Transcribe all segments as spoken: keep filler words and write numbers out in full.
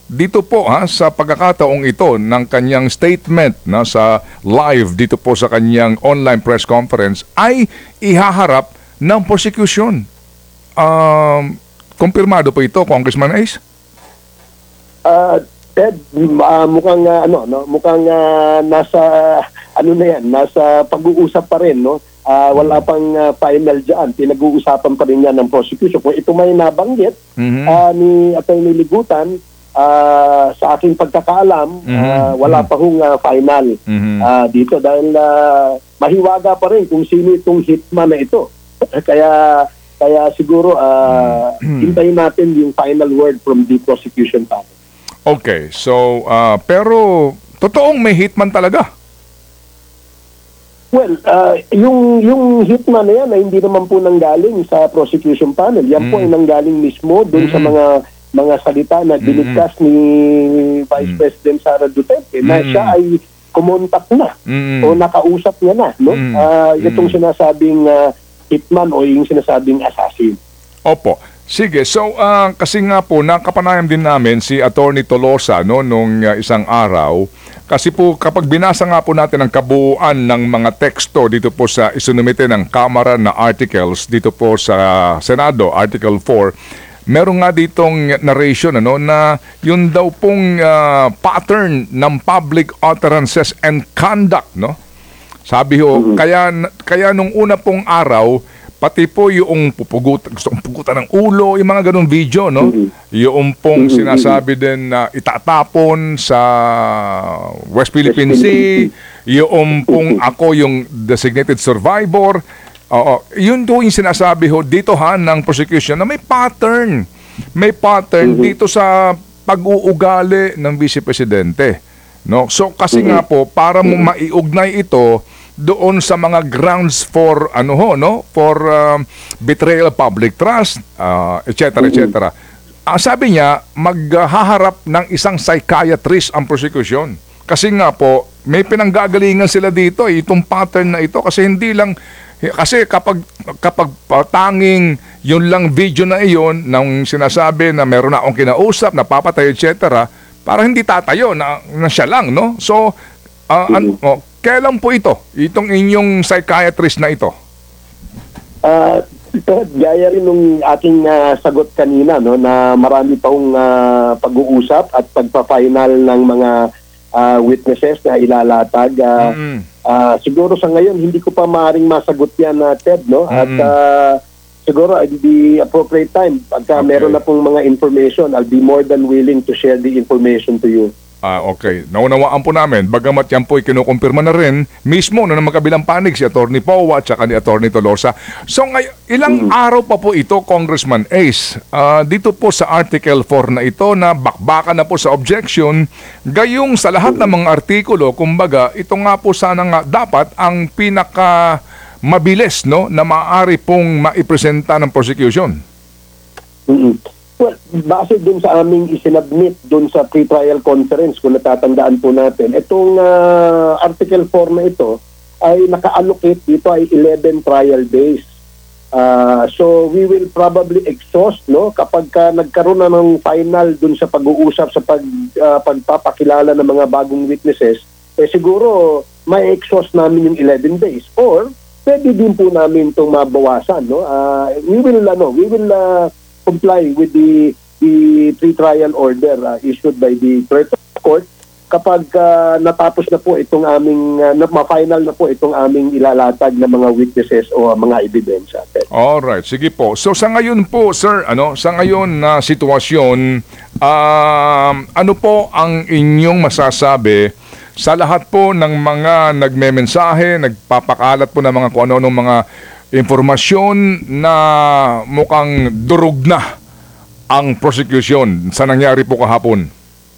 dito po ha, sa pagkakataong ito ng kanyang statement na sa live dito po sa kanyang online press conference ay ihaharap ng prosecution. Um, kumpirmado po ito, Congressman Ace? Uh, Ted, uh, mukhang uh, ano no, mukhang uh, nasa ano na yan, nasa pag-uusap pa rin, no. Uh, wala pang uh, final diyan. Pinag-uusapan pa rin yan ng prosecution. Kung ito may nabanggit mm-hmm. uh, ni Atty. Ligutan, uh, sa aking pagkakaalam, mm-hmm. uh, wala pa hong uh, final mm-hmm. uh, dito dahil uh, mahiwaga pa rin kung sino itong hitman na ito. Kaya kaya siguro uh, mm-hmm. hintayin natin yung final word from the prosecution panel. Okay, so uh, pero totoong may hitman talaga? Well, uh, yung yung hitman na yan ay hindi naman po nanggaling sa prosecution panel. Yan mm. po ay nanggaling mismo doon mm. sa mga mga salita na binigkas mm. ni Vice mm. President Sara Duterte mm. na siya ay kumontak na mm. o nakausap niya na, no? Mm. Uh, itong mm. sinasabing uh, hitman o yung sinasabing assassin. Opo. Sige, so uh, kasi nga po nakapanayan din namin si Attorney Tolosa no nung uh, isang araw kasi po kapag binasa nga po natin ang kabuuan ng mga teksto dito po sa isinumite ng Kamara na articles dito po sa Senado, Article four, meron nga ditong narration ano na yun daw pong uh, pattern ng public utterances and conduct, no? Sabi ho, mm-hmm. kaya kaya nung una pong araw pati po yung pupugutan, gusto kong pugutan ng ulo, yung mga ganun video, no? Mm-hmm. Yung pong mm-hmm. sinasabi din na itatapon sa West Philippine Sea, yung pong ako yung designated survivor. Oo, yun to yung sinasabi ho dito ha ng prosecution na may pattern. May pattern mm-hmm. dito sa pag-uugali ng Vice Presidente. No? So kasi mm-hmm. nga po, para mo maiugnay ito doon sa mga grounds for ano ho no for uh, betrayal of public trust uh, et cetera et cetera. Uh, sabi niya maghaharap ng isang psychiatrist ang prosecution kasi nga po may pinanggagalingan sila dito eh, itong pattern na ito kasi hindi lang kasi kapag kapag uh, tanging yun lang video na iyon nang sinasabi na meron na akong kinausap napapatay et cetera para hindi tatayo na, na siya lang no so uh, an, oh, kailan po ito? Itong inyong psychiatrist na ito? Uh, ito, gaya rin nung ating uh, sagot kanina, no, na marami pa hong uh, pag-uusap at pagpa-final ng mga uh, witnesses na ilalatag. Uh, mm-hmm. uh, siguro sa ngayon, hindi ko pa maaaring masagot yan, uh, Ted. No? Mm-hmm. At uh, siguro at the appropriate time, pagka okay. meron na pong mga information, I'll be more than willing to share the information to you. Ah, okay. Naunawaan po namin, bagamat yan po kinukumpirma na rin mismo na ng magkabilang panig si Attorney Powa at saka ni Attorney Tolosa. So, ngay- ilang mm. araw pa po ito, Congressman Ace, uh, dito po sa Article four na ito na bakbakan na po sa objection, gayong sa lahat mm. ng mga artikulo, kumbaga, ito nga po sana nga dapat ang pinaka mabilis no, na maaari pong maipresenta ng prosecution. Mm-hmm. Well, base dun sa aming isinabmit dun sa pre-trial conference, kung natatandaan po natin, itong uh, Article four na ito ay naka-allocate dito ay eleven trial days. Uh, so we will probably exhaust no kapag ka nagkaroon na ng final dun sa pag-uusap sa pag, uh, pagpapakilala ng mga bagong witnesses, eh siguro may exhaust namin yung eleven days or pwede din po namin itong mabawasan. No? Uh, we will, ano, we will uh, comply with the the pre-trial order uh, issued by the clerk of court kapag uh, natapos na po itong aming uh, ma-final na po itong aming ilalatag na mga witnesses o uh, mga ebidensya. All right, sige po. So sa ngayon po, sir, ano, sa ngayon na sitwasyon, uh, ano po ang inyong masasabi sa lahat po ng mga nagmemensahe, nagpapakalat po ng mga kung ano-ano mga informasyon na mukhang durog na ang prosecution sa nangyari po kahapon?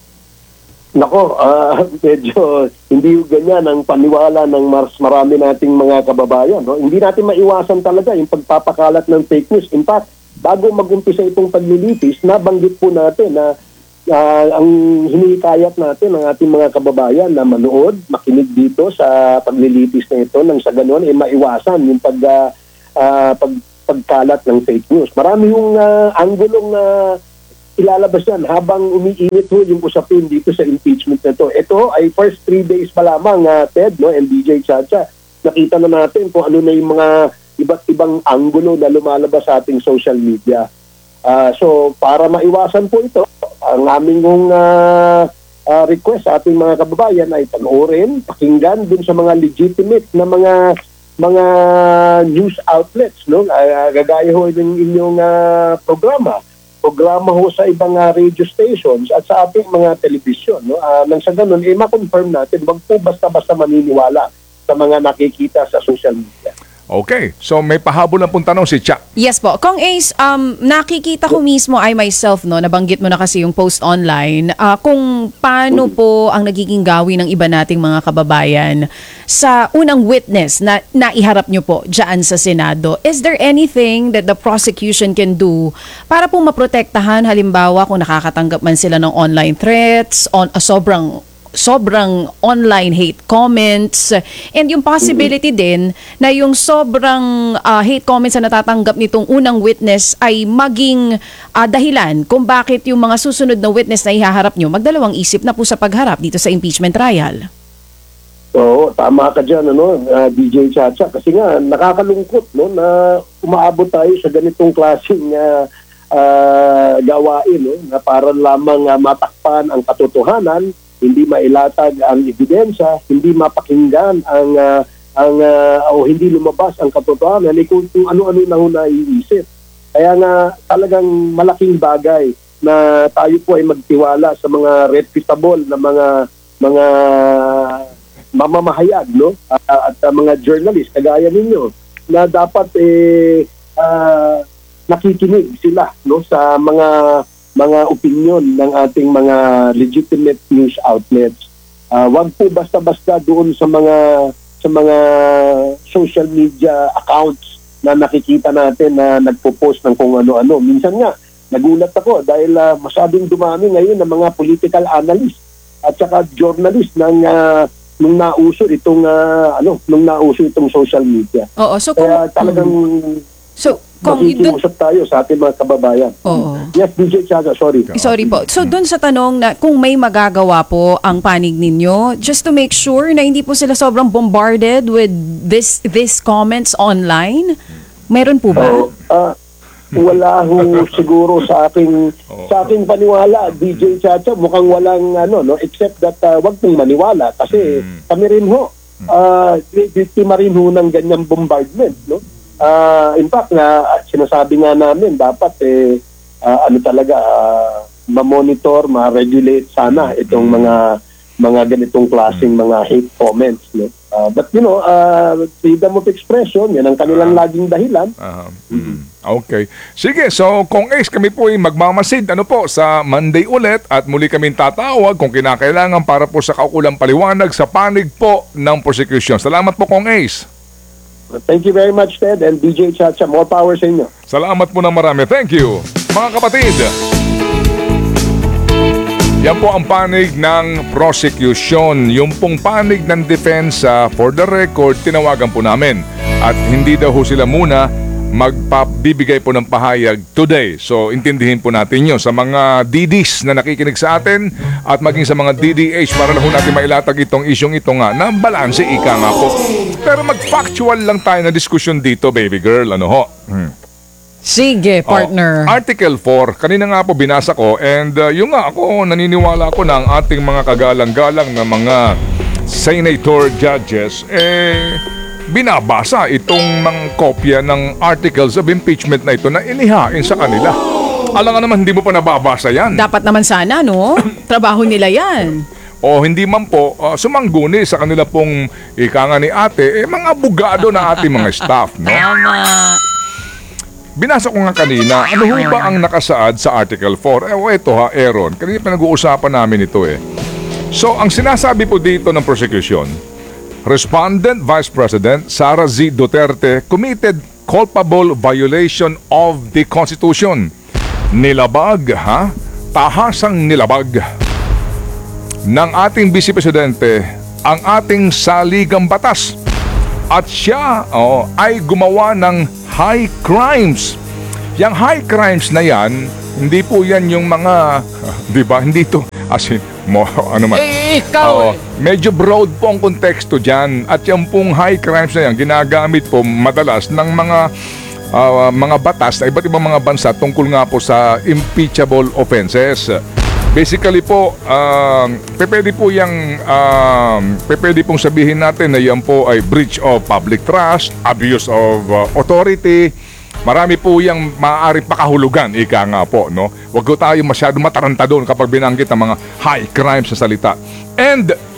Nako, uh, medyo hindi yung ganyan ang paniwala ng mas marami nating mga kababayan. No? Hindi natin maiwasan talaga yung pagpapakalat ng fake news. In fact, bago mag-umpisa itong paglilitis, nabanggit po natin na uh, ang hinihikayat natin ng ating mga kababayan na manood, makinig dito sa paglilitis na ito nang sa ganoon ay eh, maiwasan yung pag uh, Uh, pag, pagkalat ng fake news. Marami yung uh, anggulong uh, ilalabas yan habang umiinit ho yung usapin dito sa impeachment na to. Ito ay first three days pa lamang, uh, Ted, no, and D J Chacha. Nakita na natin kung ano na yung mga iba't ibang anggulo na lumalabas sa ating social media. Uh, so, para maiwasan po ito, ang aming uh, uh, request sa ating mga kababayan ay panoorin, pakinggan dun sa mga legitimate na mga mga news outlets, no? Uh, gagaya ho ng inyong uh, programa. Programa ho sa ibang uh, radio stations at sa ating mga television, no? Uh, nang sa ganun, eh, ma-confirm natin, wag po basta-basta maniniwala sa mga nakikita sa social media. Okay, so may pahabol na pong tanong si Cha. Yes po. Kong Ace, um, nakikita ko mismo, I myself, no, nabanggit mo na kasi yung post online, uh, kung paano po ang nagiging gawin ng iba nating mga kababayan sa unang witness na naiharap nyo po dyan sa Senado. Is there anything that the prosecution can do para po maprotektahan, halimbawa kung nakakatanggap man sila ng online threats, on, uh, sobrang sobrang online hate comments, and yung possibility din na yung sobrang uh, hate comments na natatanggap nitong unang witness ay maging uh, dahilan kung bakit yung mga susunod na witness na ihaharap nyo magdalawang isip na po sa pagharap dito sa impeachment trial. Oo, tama ka dyan, ano, uh, D J Chacha, kasi nga nakakalungkot, no, na umaabot tayo sa ganitong klaseng uh, uh, gawain, no, na para lamang uh, matakpan ang katotohanan, hindi mailatag ang ebidensya, hindi mapakinggan ang uh, ang uh, o hindi lumabas ang katotohanan, eh, kung, kung ano-ano na ho naiisip. Kaya nga talagang malaking bagay na tayo po ay magtiwala sa mga reputable na mga mga mamamahayag, no, uh, at uh, mga journalist kagaya ninyo na dapat eh uh, nakikinig sila, no, sa mga mga opinion ng ating mga legitimate news outlets. Uh, wag po basta-basta doon sa mga sa mga social media accounts na nakikita natin na nagpo-post ng kung ano-ano. Minsan nga, nagulat ako dahil uh, masyadong dumami ngayon ng mga political analyst at saka journalist ng uh, nung nauso itong uh, ano, nung nauso itong social media. Oo, so kung, kaya talagang so kung makikiusap tayo sa ating mga kababayan. Oo. Yes, D J Chaga, sorry. Sorry po. So dun sa tanong na kung may magagawa po ang panig ninyo, just to make sure na hindi po sila sobrang bombarded with this this comments online, meron po ba? So, uh, wala ho siguro sa aking sa aking paniwala, D J Chacha, mukhang walang ano, no, except that uh, wag pong maniwala kasi kami rin ho uh, biktima rin ho ng ganyang bombardment, no? Uh, in fact, na sinasabi nga namin, dapat eh, uh, ano talaga, uh, ma-monitor, ma-regulate sana itong mga mga ganitong klaseng mga hate comments. No? Uh, but you know, uh, freedom of expression, yan ang kanilang laging dahilan. Uh, mm, okay. Sige, so kung Ace, kami po ay magmamasid ano po, sa Monday ulit at muli kaming tatawag kung kinakailangan para po sa kaukulang paliwanag sa panig po ng prosecution. Salamat po kung Ace. Thank you very much, Ted, and D J Chacha. More power sa inyo. Salamat po ng marami. Thank you. Mga kapatid, yan po ang panig ng prosecution. Yung pong panig ng depensa, for the record, tinawagan po namin. At hindi daw ho sila muna magpabibigay po ng pahayag today. So, intindihin po natin yun sa mga D Ds na nakikinig sa atin at maging sa mga D D H para lang po natin mailatag itong isyong ito nga na balanse ika nga po. Pero mag-factual lang tayo na diskusyon dito, baby girl. Ano ho? Hmm. Sige, partner. Oh, Article four, kanina nga po binasa ko and uh, yung nga ako, naniniwala ko na ang ating mga kagalang-galang na mga senator judges, eh, binabasa itong mga kopya ng articles of impeachment na ito na inihain sa kanila. Alam nga naman, hindi mo pa nababasa yan. Dapat naman sana, no? Trabaho nila yan. O hindi man po, uh, sumangguni sa kanila pong ika nga ni ate, eh, mga abogado na ating mga staff, no? Tama. Binasa ko nga kanina, ano ho ba ang nakasaad sa Article four? Eh, o ito ha, Aaron, kanina pinag-uusapan namin ito eh. So, ang sinasabi po dito ng prosecution, Respondent Vice President Sara Z. Duterte committed culpable violation of the Constitution. Nilabag, ha? Tahasang nilabag ng ating Vice Presidente ang ating saligang batas. At siya oh, ay gumawa ng high crimes. Yang high crimes na yan Hindi po yan yung mga, di ba, hindi to, as in, mo, ano man. Eh, ikaw Oo, eh. medyo broad po ang konteksto dyan. At yung pong high crimes na yan, ginagamit po madalas ng mga ah, mga batas na iba't ibang mga bansa tungkol nga po sa impeachable offenses. Basically po, um, pwede po yung, um, pwede pong sabihin natin na yan po ay breach of public trust, abuse of uh, authority. Marami po yung maaaring pakahulugan, ika nga po, no? Huwag ko tayo masyado mataranta doon kapag binanggit ang mga high crimes sa salita. And